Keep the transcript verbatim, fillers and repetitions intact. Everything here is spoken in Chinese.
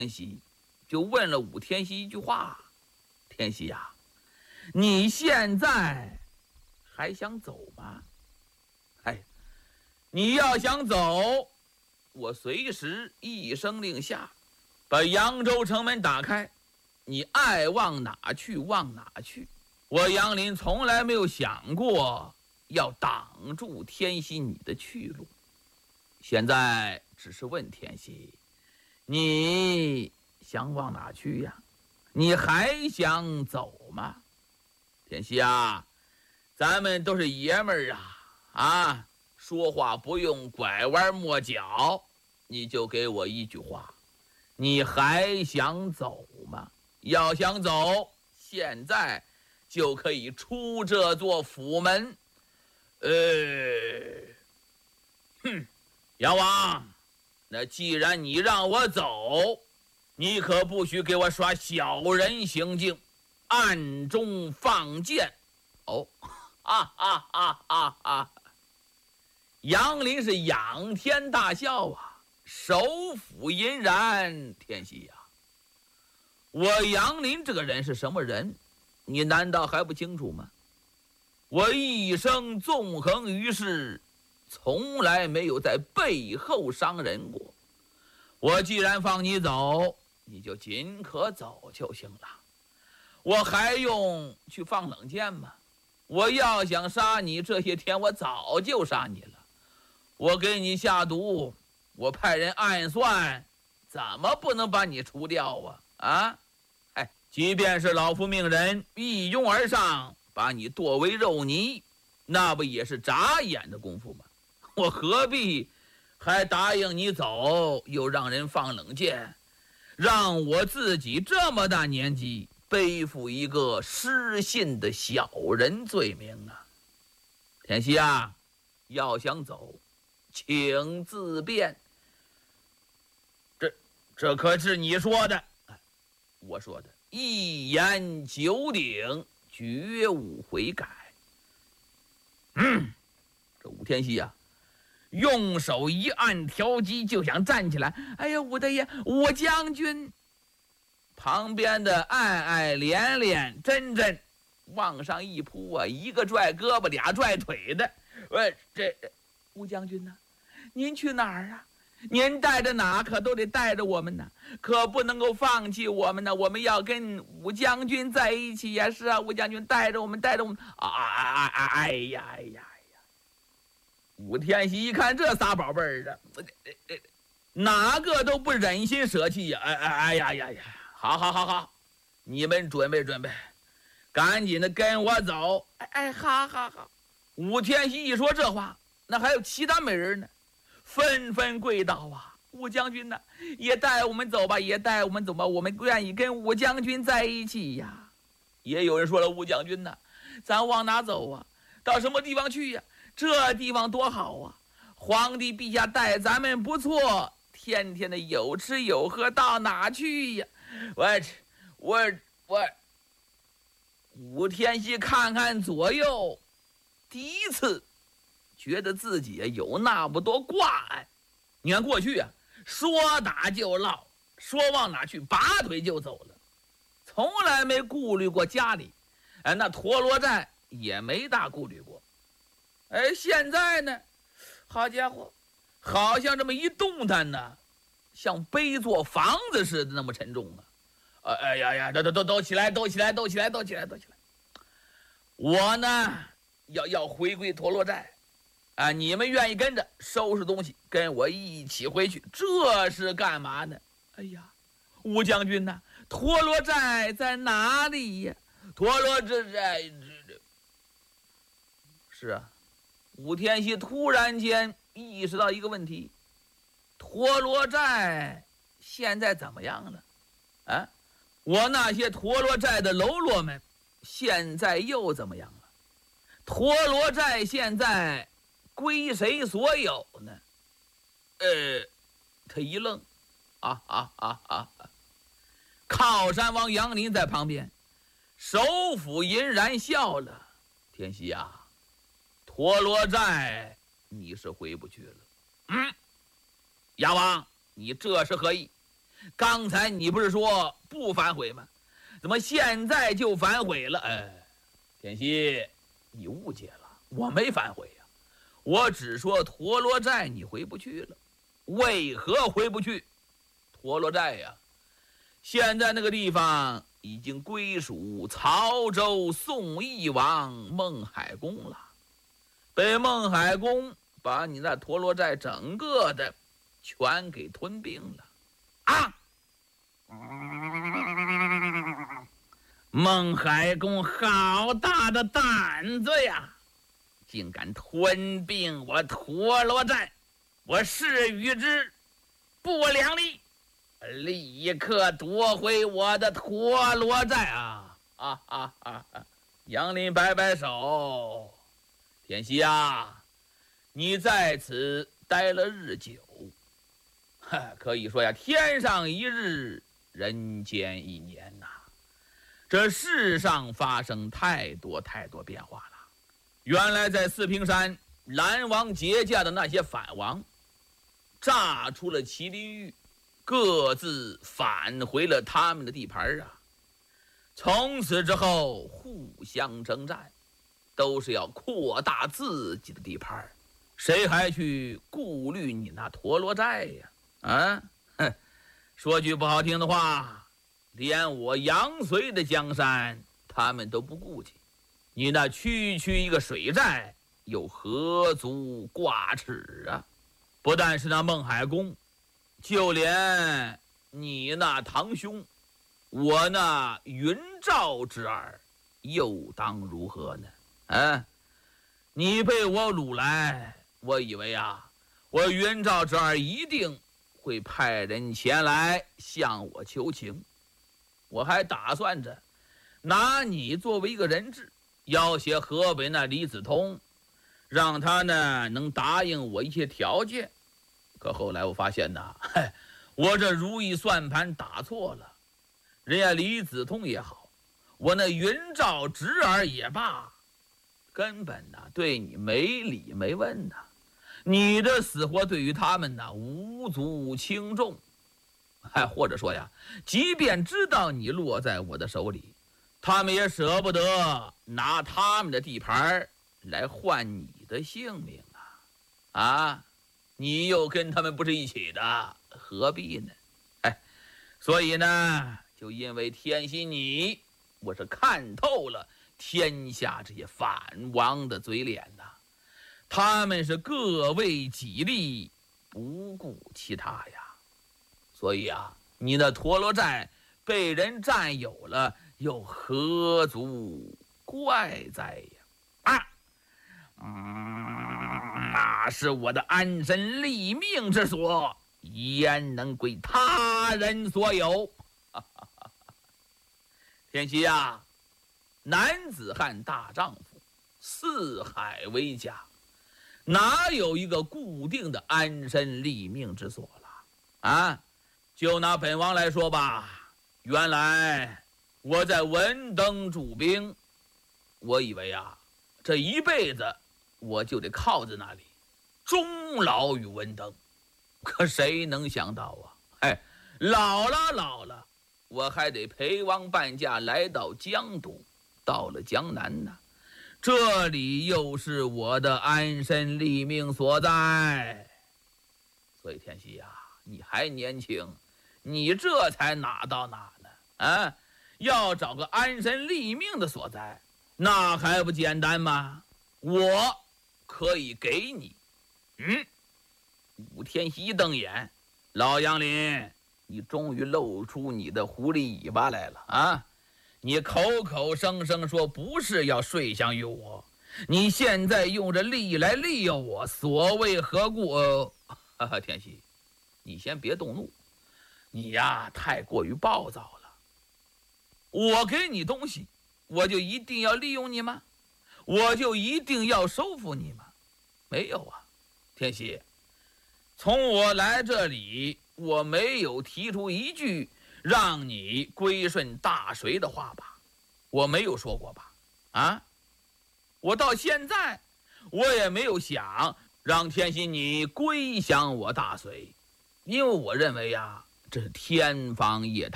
天喜就问了武天喜一句话：“天喜呀，你现在还想走吗？哎，你要想走，我随时一声令下，把扬州城门打开，你爱往哪去往哪去。我杨林从来没有想过要挡住天喜你的去路。现在只是问天喜，你想往哪去呀？你还想走吗？天喜啊，咱们都是爷们儿啊，啊，说话不用拐弯抹角，你就给我一句话，你还想走吗？要想走，现在就可以出这座府门。呃，哼，杨王，那既然你让我走，你可不许给我耍小人行径，暗中放箭。哦，哈哈哈哈哈！杨林是仰天大笑啊，手抚银髯。天喜呀，我杨林这个人是什么人，你难道还不清楚吗？我一生纵横于世，从来没有在背后伤人过。我既然放你走，你就尽可走就行了。我还用去放冷箭吗？我要想杀你，这些天我早就杀你了。我给你下毒，我派人暗算，怎么不能把你除掉啊？啊，哎，即便是老夫命人一拥而上，把你剁为肉泥，那不也是眨眼的功夫吗？我何必还答应你走，又让人放冷箭，让我自己这么大年纪背负一个失信的小人罪名啊！天喜啊，要想走，请自便。这这可是你说的，我说的一言九鼎，绝无悔改。嗯，这武天喜啊，用手一按条机，就想站起来。哎呀，武大爷，武将军！旁边的爱爱连连真真往上一扑啊，一个拽胳膊，俩拽腿的。喂，这武将军呢？您去哪儿啊？您带着哪可都得带着我们呢，可不能够放弃我们呢。我们要跟武将军在一起呀！是啊，武将军带着我们，带着我们。啊啊啊啊！哎呀哎呀哎呀！武天喜一看这仨宝贝儿的，哪个都不忍心舍弃呀！哎哎哎呀呀呀！好好好好，你们准备准备，赶紧的跟我走。哎哎，好好好。武天喜一说这话，那还有其他美人呢，纷纷跪倒啊！武将军呢，也带我们走吧，也带我们走吧，我们愿意跟武将军在一起呀。也有人说了，武将军呢，咱往哪走啊？到什么地方去呀？这地方多好啊！皇帝陛下待咱们不错，天天的有吃有喝，到哪去呀？我我我，武天喜看看左右，第一次觉得自己有那么多挂碍。你看过去啊，说打就落，说往哪去，拔腿就走了，从来没顾虑过家里。哎，那陀螺寨也没大顾虑过。哎，现在呢，好家伙，好像这么一动弹呢，像背座房子似的那么沉重啊！哎哎呀呀，都都都都起来，都起来，都起来，都起来，都起来！我呢，要要回归陀螺寨，啊，你们愿意跟着收拾东西，跟我一起回去，这是干嘛呢？哎呀，武将军呐，陀螺寨在哪里呀？陀螺这寨这这，是啊，武天喜突然间意识到一个问题：陀螺寨现在怎么样了？啊？我那些陀螺寨的喽啰们现在又怎么样了？陀螺寨现在归谁所有呢？呃，他一愣，啊啊啊啊！靠山王杨林在旁边，手抚银髯笑了：“天喜啊，陀螺寨你是回不去了。嗯，杨王，你这是何意？ 刚才你不是说不反悔吗？怎么现在就反悔了？哎，田曦，你误解了，我没反悔呀、啊，我只说陀螺寨你回不去了。为何回不去？陀螺寨呀，现在那个地方已经归属曹州宋义王孟海公了，被孟海公把你那陀螺寨整个的全给吞并了啊！孟海公好大的胆子呀，竟敢吞并我陀螺寨！我誓与之不两立，立刻夺回我的陀螺寨啊！啊啊啊啊！杨林摆摆手，田曦啊，你在此待了日久，可以说呀，天上一日，人间一年呐、啊。这世上发生太多太多变化了。原来在四平山蓝王结驾的那些反王，炸出了麒麟玉，各自返回了他们的地盘啊。从此之后互相征战，都是要扩大自己的地盘，谁还去顾虑你那陀螺寨呀？啊，哼，说句不好听的话，连我杨随的江山他们都不顾及，你那区区一个水寨又何足挂齿啊？不但是那孟海公，就连你那堂兄，我那云赵之儿，又当如何呢？啊，你被我掳来，我以为啊，我云赵之儿一定会派人前来向我求情，我还打算着拿你作为一个人质，要挟河北那李子通，让他呢能答应我一些条件。可后来我发现呐，嗨，我这如意算盘打错了，人家李子通也好，我那云赵侄儿也罢，根本呢对你没理没问呐，你的死活对于他们呢无足轻重，还或者说呀，即便知道你落在我的手里，他们也舍不得拿他们的地盘来换你的性命啊！啊，你又跟他们不是一起的，何必呢？哎，所以呢，就因为天曦你，我是看透了天下这些反王的嘴脸呐、啊，他们是各为己利，不顾其他呀。所以啊，你那陀螺寨被人占有了，又何足怪哉呀？啊，嗯，那是我的安身立命之所，焉能归他人所有？田曦啊，男子汉大丈夫，四海为家，哪有一个固定的安身立命之所了啊？就拿本王来说吧，原来我在文登驻兵，我以为啊，这一辈子我就得靠在那里，终老于文登。可谁能想到啊，哎，老了老了，我还得陪王伴驾来到江都，到了江南呢，这里又是我的安身立命所在。所以田曦啊，你还年轻，你这才哪到哪呢？啊，要找个安身立命的所在，那还不简单吗？我可以给你。嗯，武天曦一瞪眼，老杨林，你终于露出你的狐狸尾巴来了啊！你口口声声说不是要睡相于我，你现在用着利来利诱我，所谓何故？呃，哈哈，天曦，你先别动怒，你呀太过于暴躁了。我给你东西，我就一定要利用你吗？我就一定要收服你吗？没有啊，天曦，从我来这里，我没有提出一句让你归顺大隋的话吧？我没有说过吧？啊，我到现在我也没有想让天曦你归降我大隋，因为我认为呀， 这天方夜